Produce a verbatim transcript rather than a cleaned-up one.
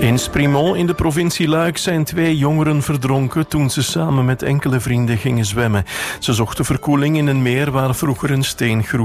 In Sprimont in de provincie Luik zijn twee jongeren verdronken toen ze samen met enkele vrienden gingen zwemmen. Ze zochten verkoeling in een meer waar vroeger een steen groeide.